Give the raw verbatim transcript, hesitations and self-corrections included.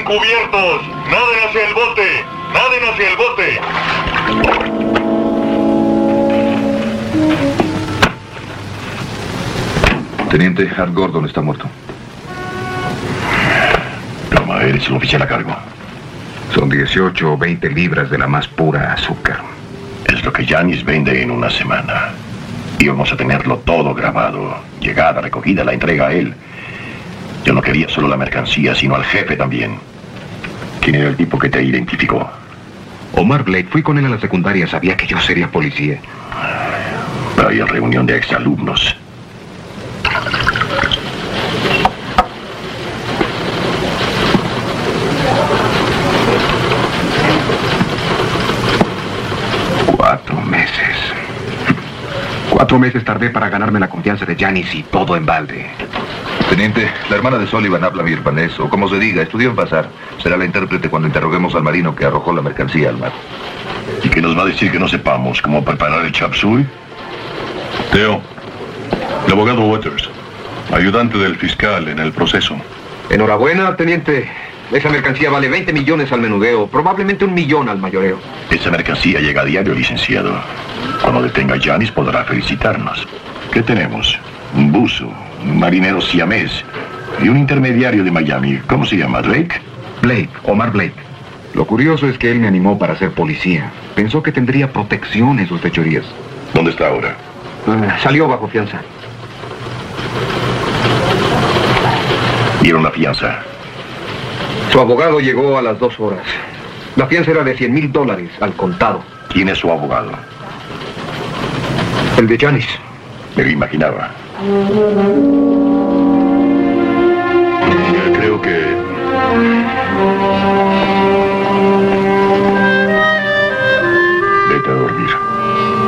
cubiertos. Naden hacia el bote. Naden hacia el bote. Teniente, Hart Gordon está muerto. Toma, eres el oficial a cargo. Son dieciocho o veinte libras de la más pura azúcar. Es lo que Yanis vende en una semana. Íbamos a tenerlo todo grabado. Llegada, recogida, la entrega a él. Yo no quería solo la mercancía, sino al jefe también. ¿Quién era el tipo que te identificó? Omar Blake. Fui con él a la secundaria. Sabía que yo sería policía. Vaya reunión de exalumnos. Cuatro meses. Cuatro meses tardé para ganarme la confianza de Yanis y todo en balde. Teniente, la hermana de Sullivan habla birmanés, o como se diga, estudió en Bazar. Será la intérprete cuando interroguemos al marino que arrojó la mercancía al mar. ¿Y qué nos va a decir que no sepamos cómo preparar el chop suey? Teo, el abogado Waters, ayudante del fiscal en el proceso. Enhorabuena, teniente. Esa mercancía vale veinte millones al menudeo, probablemente un millón al mayoreo. Esa mercancía llega a diario, licenciado. Cuando detenga a Yanis podrá felicitarnos. ¿Qué tenemos? Un buzo, un marinero siamés y un intermediario de Miami. ¿Cómo se llama, Drake? Blake, Omar Blake. Lo curioso es que él me animó para ser policía. Pensó que tendría protección en sus fechorías. ¿Dónde está ahora? Uh, salió bajo fianza. Dieron la fianza. Su abogado llegó a las dos horas. La fianza era de cien mil dólares al contado. ¿Quién es su abogado? El de Yanis. Me lo imaginaba. Yo creo que... Vete a dormir.